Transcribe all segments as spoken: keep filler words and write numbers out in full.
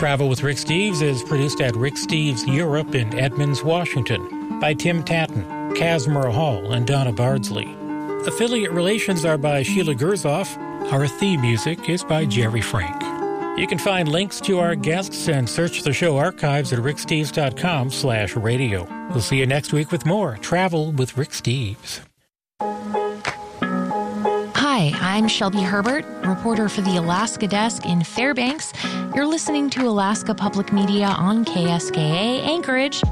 Travel with Rick Steves is produced at Rick Steves Europe in Edmonds, Washington, by Tim Tatton, Kaz Hall, and Donna Bardsley. Affiliate relations are by Sheila Gerzoff. Our theme music is by Jerry Frank. You can find links to our guests and search the show archives at ricksteves.com slash radio. We'll see you next week with more Travel with Rick Steves. Hi, I'm Shelby Herbert, reporter for the Alaska Desk in Fairbanks. You're listening to Alaska Public Media on K S K A Anchorage.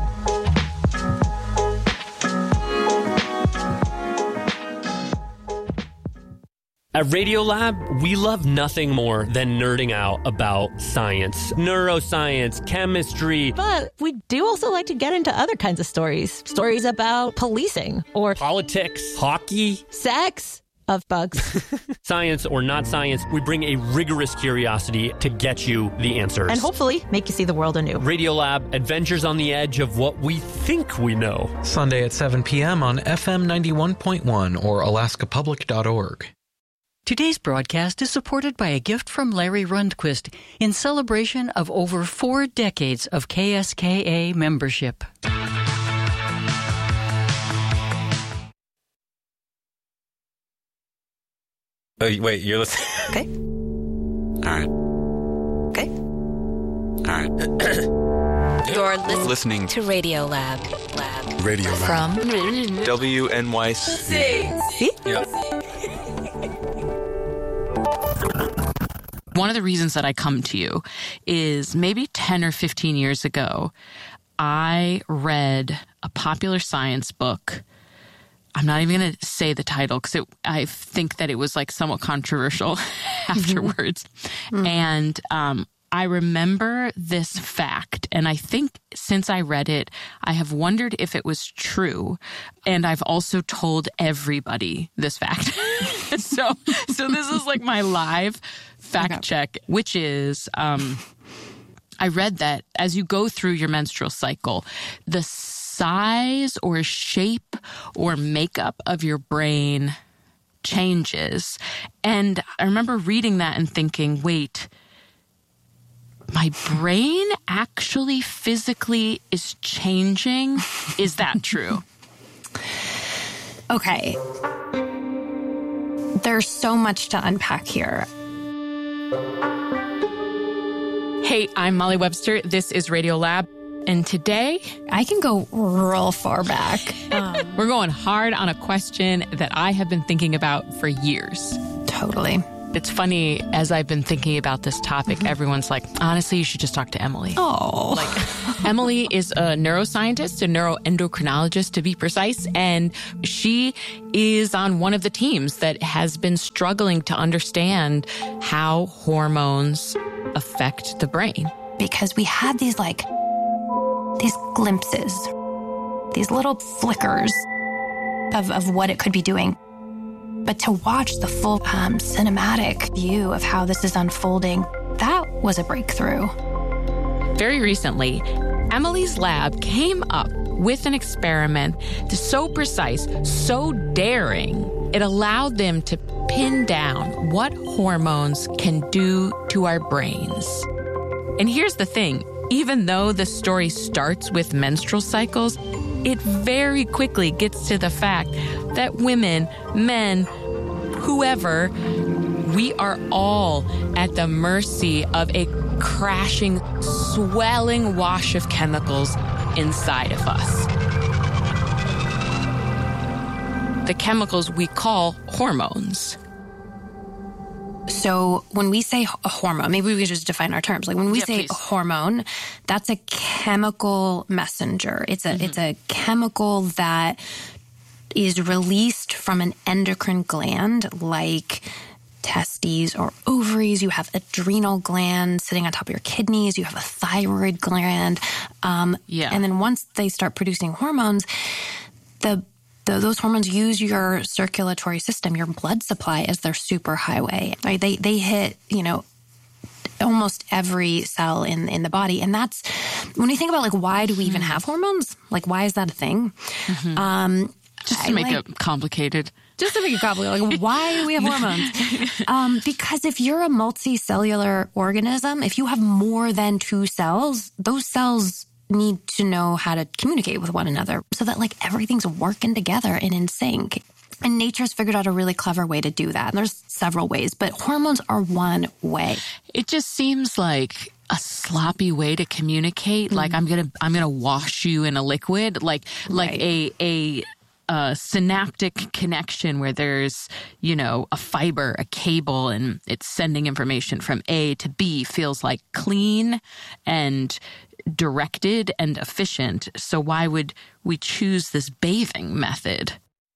At Radiolab, we love nothing more than nerding out about science, neuroscience, chemistry. But we do also like to get into other kinds of stories. Stories about policing or politics, hockey, sex. Of bugs. Science or not science, we bring a rigorous curiosity to get you the answers. And hopefully make you see the world anew. Radiolab, adventures on the edge of what we think we know. Sunday at seven p.m. on F M ninety-one point one or alaska public dot org. Today's broadcast is supported by a gift from Larry Rundquist in celebration of over four decades of K S K A membership. Oh, wait, you're listening? Okay. All right. Okay. All right. You're li- listening to Radiolab. Lab. Radio Lab. From W N Y C. See? Yep. One of the reasons that I come to you is maybe ten or fifteen years ago, I read a popular science book. I'm not even going to say the title because I think that it was like somewhat controversial afterwards. Mm-hmm. And um, I remember this fact. And I think since I read it, I have wondered if it was true. And I've also told everybody this fact. so, so this is like my live fact okay. check, which is... Um, I read that as you go through your menstrual cycle, the size or shape or makeup of your brain changes. And I remember reading that and thinking, wait, my brain actually physically is changing? Is that true? Okay. There's so much to unpack here. Hey, I'm Molly Webster. This is Radiolab. And today, I can go real far back. Um, we're going hard on a question that I have been thinking about for years. Totally. It's funny, as I've been thinking about this topic, mm-hmm. everyone's like, honestly, you should just talk to Emily. Oh. Like, Emily is a neuroscientist, a neuroendocrinologist to be precise, and she is on one of the teams that has been struggling to understand how hormones affect the brain. Because we had these, like, these glimpses, these little flickers of, of what it could be doing. But to watch the full um, cinematic view of how this is unfolding, that was a breakthrough. Very recently, Emily's lab came up with an experiment that's so precise, so daring, it allowed them to pin down what hormones can do to our brains. And here's the thing, even though the story starts with menstrual cycles, it very quickly gets to the fact that women, men, whoever, we are all at the mercy of a crashing, swelling wash of chemicals inside of us. The chemicals we call hormones. So when we say a hormone, maybe we could just define our terms. Like when we yeah, say please. a hormone, that's a chemical messenger. It's a mm-hmm. it's a chemical that is released from an endocrine gland like testes or ovaries. You have adrenal glands sitting on top of your kidneys. You have a thyroid gland. Um, yeah. And then once they start producing hormones, the The, those hormones use your circulatory system, your blood supply as their superhighway. Right? They they hit, you know, almost every cell in in the body, and that's when you think about like why do we even have hormones? Like why is that a thing? Mm-hmm. Um, Just to I make like, it complicated. Just to make it complicated, like, why do we have hormones? Um, because if you're a multicellular organism, if you have more than two cells, those cells need to know how to communicate with one another so that like everything's working together and in sync. And nature's figured out a really clever way to do that. And there's several ways, but hormones are one way. It just seems like a sloppy way to communicate. Mm-hmm. Like I'm gonna I'm gonna wash you in a liquid. Like like right. a a a synaptic connection where there's, you know, a fiber, a cable, and it's sending information from A to B feels like clean and directed and efficient. So why would we choose this bathing method?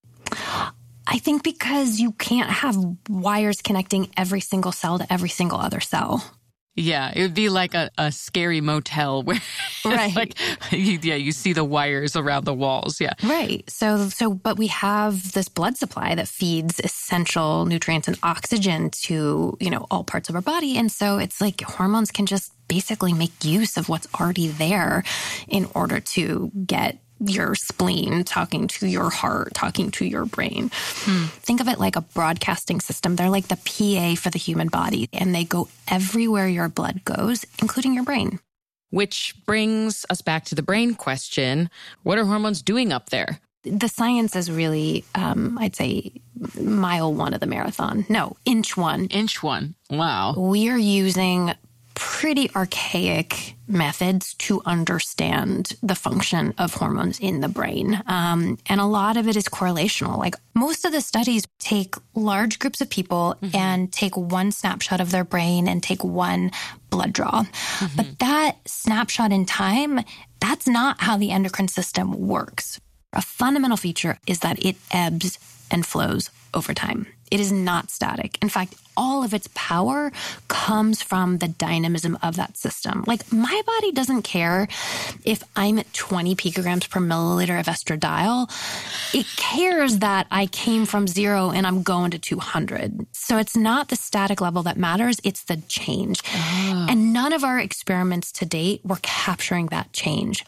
I think because you can't have wires connecting every single cell to every single other cell. Yeah, it would be like a, a scary motel where, right? like, you, yeah, you see the wires around the walls. Yeah, right. So, so, but we have this blood supply that feeds essential nutrients and oxygen to, you know, all parts of our body, and so it's like hormones can just basically make use of what's already there in order to get your spleen talking to your heart, talking to your brain. Hmm. Think of it like a broadcasting system. They're like the P A for the human body, and they go everywhere your blood goes, including your brain. Which brings us back to the brain question. What are hormones doing up there? The science is really, um, I'd say, mile one of the marathon. No, inch one. Inch one. Wow. We are using pretty archaic methods to understand the function of hormones in the brain. Um, and a lot of it is correlational. Like most of the studies take large groups of people mm-hmm. and take one snapshot of their brain and take one blood draw. Mm-hmm. But that snapshot in time, that's not how the endocrine system works. A fundamental feature is that it ebbs and flows over time. It is not static. In fact, all of its power comes from the dynamism of that system. Like my body doesn't care if I'm at twenty picograms per milliliter of estradiol. It cares that I came from zero and I'm going to two hundred. So it's not the static level that matters. It's the change. Oh. And none of our experiments to date were capturing that change.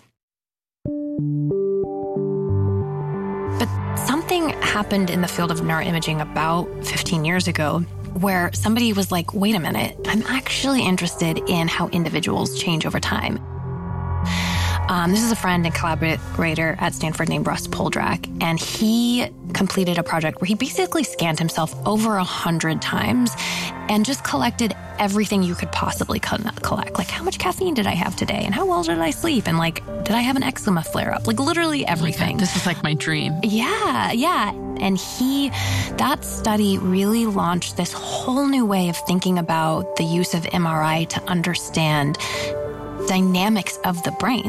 But something happened in the field of neuroimaging about fifteen years ago where somebody was like, wait a minute, I'm actually interested in how individuals change over time. Um, this is a friend and collaborator at Stanford named Russ Poldrack, and he completed a project where he basically scanned himself over a hundred times and just collected everything you could possibly collect. Like, how much caffeine did I have today? And how well did I sleep? And like, did I have an eczema flare-up? Like, literally everything. Oh, this is like my dream. Yeah, yeah. And he, that study really launched this whole new way of thinking about the use of M R I to understand dynamics of the brain.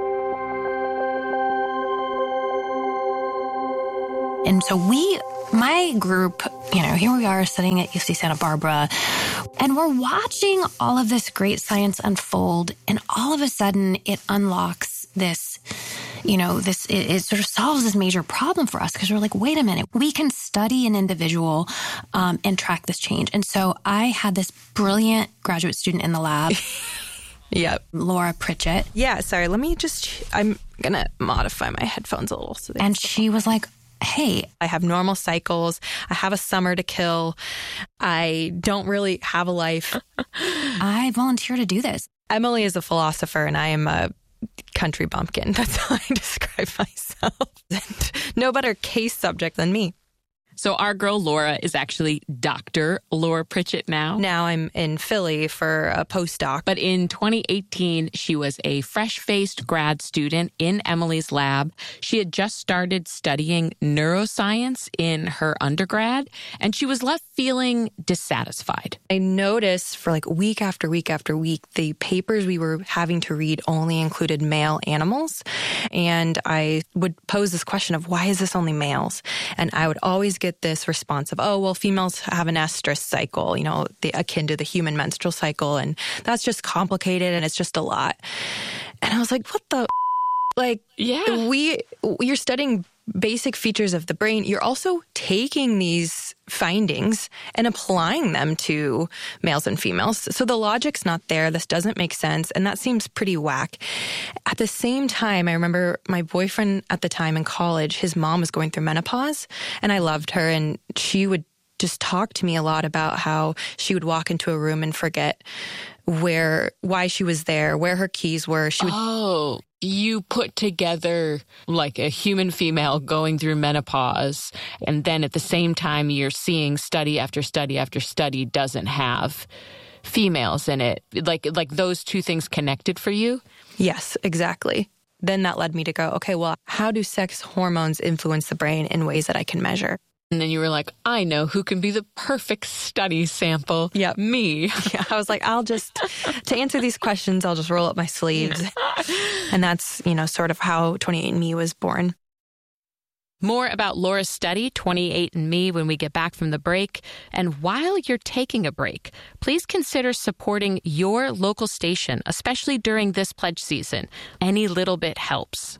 And so we, my group, you know, here we are sitting at U C Santa Barbara, and we're watching all of this great science unfold, and all of a sudden it unlocks this, you know, this, it, it sort of solves this major problem for us, because we're like, wait a minute, we can study an individual um, and track this change. And so I had this brilliant graduate student in the lab. Yep. Laura Pritchett. Yeah, sorry, let me just, I'm going to modify my headphones a little. So and she was like, hey, I have normal cycles. I have a summer to kill. I don't really have a life. I volunteer to do this. Emily is a philosopher and I am a country bumpkin. That's how I describe myself. And no better case subject than me. So our girl Laura is actually Doctor Laura Pritchett now. Now I'm in Philly for a postdoc. But in twenty eighteen, she was a fresh-faced grad student in Emily's lab. She had just started studying neuroscience in her undergrad, and she was left feeling dissatisfied. I noticed for like week after week after week, the papers we were having to read only included male animals. And I would pose this question of, why is this only males? And I would always get this response of, oh, well, females have an estrus cycle, you know, the, akin to the human menstrual cycle. And that's just complicated and it's just a lot. And I was like, what the, like, yeah, we, you're studying basic features of the brain, you're also taking these findings and applying them to males and females. So the logic's not there. This doesn't make sense. And that seems pretty whack. At the same time, I remember my boyfriend at the time in college, his mom was going through menopause, and I loved her, and she would just talk to me a lot about how she would walk into a room and forget where, why she was there, where her keys were. She would, oh, you put together like a human female going through menopause, and then at the same time you're seeing study after study after study doesn't have females in it. Like, like those two things connected for you? Yes, exactly. Then that led me to go, okay, well, how do sex hormones influence the brain in ways that I can measure? And then you were like, I know who can be the perfect study sample. Yep. Me. Yeah, I was like, I'll just, to answer these questions, I'll just roll up my sleeves. And that's, you know, sort of how twenty-eight and me was born. More about Laura's study, twenty-eight and me, when we get back from the break. And while you're taking a break, please consider supporting your local station, especially during this pledge season. Any little bit helps.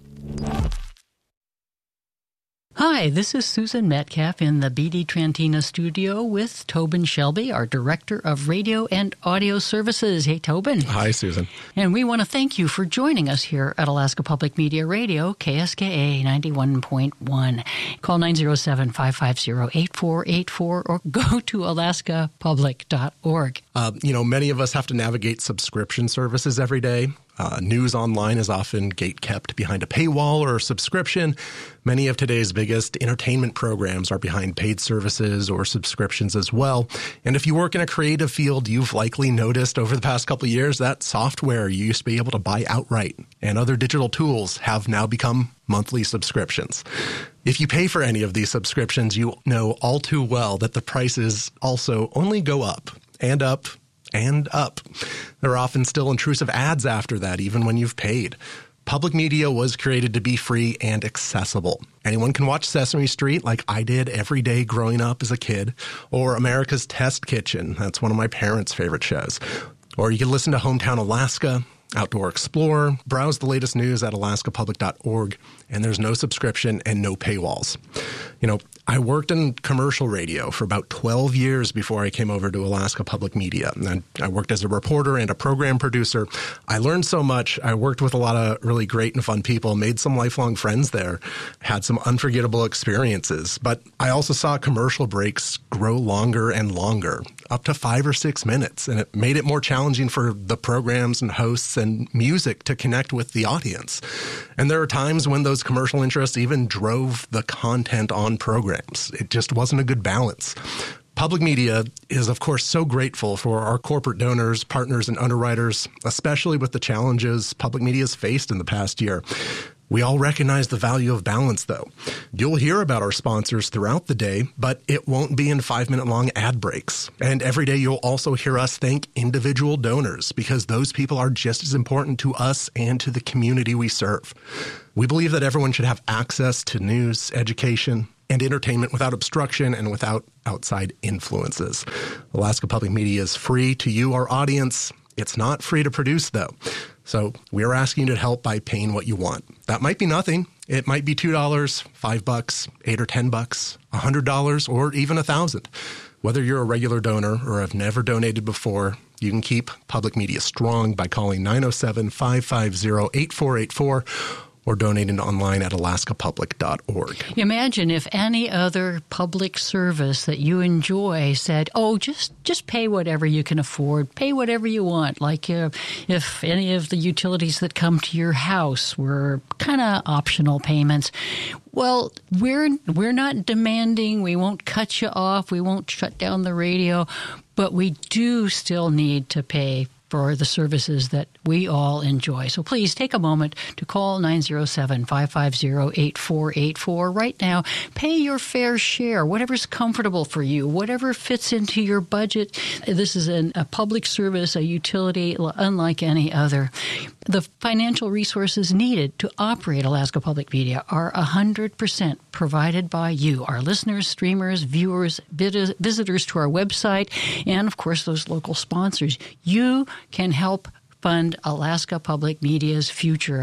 Hi, this is Susan Metcalf in the B D Trantina studio with Tobin Shelby, our Director of Radio and Audio Services. Hey, Tobin. Hi, Susan. And we want to thank you for joining us here at Alaska Public Media Radio, K S K A ninety-one point one. Call nine oh seven, five five zero, eight four eight four or go to alaska public dot org. Uh, you know, many of us have to navigate subscription services every day. Uh, news online is often gate-kept behind a paywall or a subscription. Many of today's biggest entertainment programs are behind paid services or subscriptions as well. And if you work in a creative field, you've likely noticed over the past couple of years that software you used to be able to buy outright and other digital tools have now become monthly subscriptions. If you pay for any of these subscriptions, you know all too well that the prices also only go up and up and up. There are often still intrusive ads after that, even when you've paid. Public media was created to be free and accessible. Anyone can watch Sesame Street like I did every day growing up as a kid, or America's Test Kitchen. That's one of my parents' favorite shows. Or you can listen to Hometown Alaska, Outdoor Explorer, browse the latest news at alaska public dot org, and there's no subscription and no paywalls. You know, I worked in commercial radio for about twelve years before I came over to Alaska Public Media. And I worked as a reporter and a program producer. I learned so much. I worked with a lot of really great and fun people, made some lifelong friends there, had some unforgettable experiences. But I also saw commercial breaks grow longer and longer, up to five or six minutes. And it made it more challenging for the programs and hosts and music to connect with the audience. And there are times when those commercial interests even drove the content on programs. It just wasn't a good balance. Public media is, of course, so grateful for our corporate donors, partners, and underwriters, especially with the challenges public media has faced in the past year. We all recognize the value of balance, though. You'll hear about our sponsors throughout the day, but it won't be in five-minute-long ad breaks. And every day you'll also hear us thank individual donors, because those people are just as important to us and to the community we serve. We believe that everyone should have access to news, education, and entertainment without obstruction and without outside influences. Alaska Public Media is free to you, our audience. It's not free to produce, though. So we're asking you to help by paying what you want. That might be nothing. It might be two dollars, five bucks, eight or ten bucks, a hundred dollars, or even a thousand. Whether you're a regular donor or have never donated before, you can keep public media strong by calling nine oh seven, five five zero, eight four eight four or donating online at alaska public dot org. Imagine if any other public service that you enjoy said, oh, just just pay whatever you can afford, pay whatever you want. Like uh, if any of the utilities that come to your house were kind of optional payments. Well, we're we're not demanding, we won't cut you off, we won't shut down the radio, but we do still need to pay for the services that we all enjoy. So please take a moment to call nine oh seven, five five zero, eight four eight four right now. Pay your fair share, whatever's comfortable for you, whatever fits into your budget. This is an, a public service, a utility unlike any other. The financial resources needed to operate Alaska Public Media are one hundred percent provided by you, our listeners, streamers, viewers, visitors to our website, and, of course, those local sponsors. You can help fund Alaska Public Media's future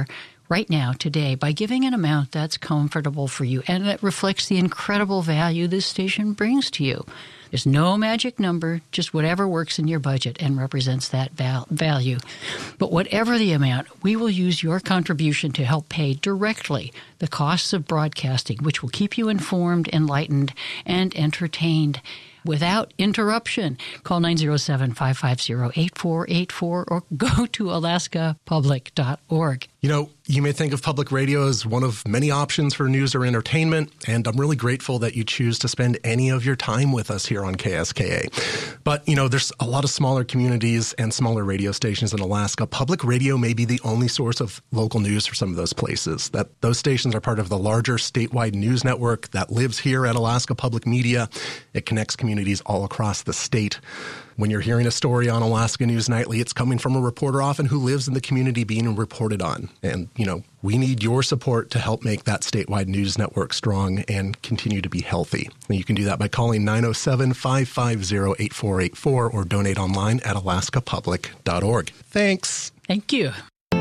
right now, today, by giving an amount that's comfortable for you and that reflects the incredible value this station brings to you. There's no magic number, just whatever works in your budget and represents that val- value. But whatever the amount, we will use your contribution to help pay directly the costs of broadcasting, which will keep you informed, enlightened, and entertained without interruption. Call nine oh seven, five five zero, eight four eight four or go to alaska public dot org. You know, you may think of public radio as one of many options for news or entertainment, and I'm really grateful that you choose to spend any of your time with us here on K S K A. But, you know, there's a lot of smaller communities and smaller radio stations in Alaska. Public radio may be the only source of local news for some of those places. That those stations are part of the larger statewide news network that lives here at Alaska Public Media. It connects communities all across the state. When you're hearing a story on Alaska News Nightly, it's coming from a reporter often who lives in the community being reported on. And, you know, we need your support to help make that statewide news network strong and continue to be healthy. And you can do that by calling nine oh seven, five five zero, eight four eight four or donate online at alaska public dot org. Thanks. Thank you.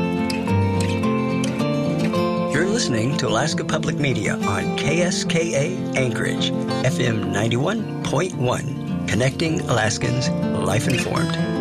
You're listening to Alaska Public Media on K S K A Anchorage, F M ninety-one point one. Connecting Alaskans, life informed.